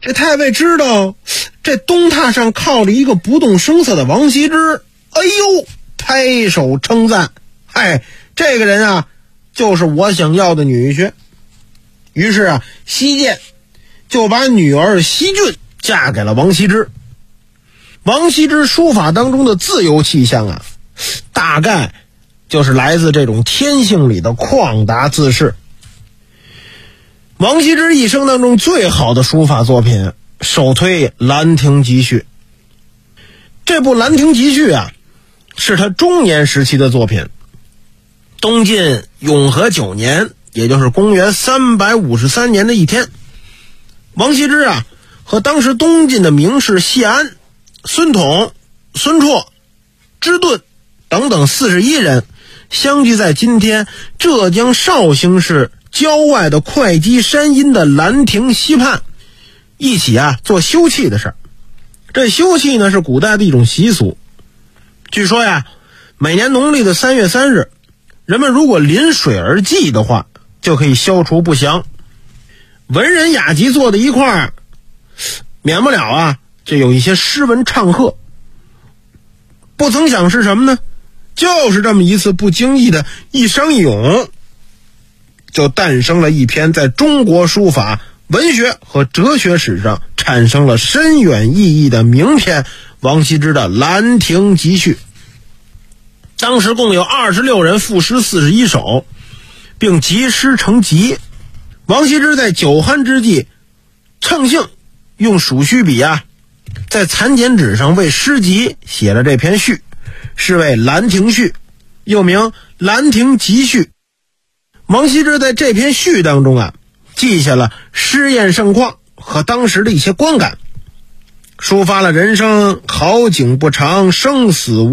这太尉知道这东榻上靠着一个不动声色的王羲之，哎呦，拍手称赞，这个人啊就是我想要的女婿。于是啊，西涧就把女儿西郡嫁给了王羲之。王羲之书法当中的自由气象啊，大概就是来自这种天性里的旷达自适。王羲之一生当中最好的书法作品首推《兰亭集序》。这部《兰亭集序》啊，是他中年时期的作品。东晋永和9年，也就是公元353年的一天，王羲之啊和当时东晋的名士谢安、孙统、孙绰、支顿等等41人相聚在今天浙江绍兴市郊外的会稽山阴的兰亭西畔，一起啊做休憩的事儿。这休憩呢是古代的一种习俗。据说呀，每年农历的3月3日，人们如果临水而祭的话，就可以消除不祥。文人雅集坐在一块儿，免不了啊就有一些诗文唱和。不曾想是什么呢？就是这么一次不经意的一觞一咏，就诞生了一篇在中国书法、文学和哲学史上产生了深远意义的名篇——王羲之的《兰亭集序》。当时共有26人赋诗41首，并集诗成集。王羲之在酒酣之际乘兴用鼠须笔啊，在蚕茧纸上为诗集写了这篇序，是为《兰亭序》，又名《兰亭集序》。王羲之在这篇序当中啊，记下了诗宴盛况和当时的一些观感，抒发了人生好景不长，生死无